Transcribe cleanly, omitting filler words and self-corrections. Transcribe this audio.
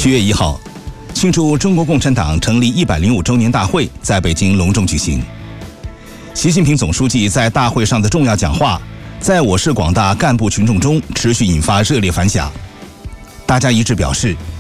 7月1号，庆祝中国共产党成立105周年大会在北京隆重举行。习近平总书记在大会上的重要讲话，在我市广大干部群众中持续引发热烈反响。大家一致表示，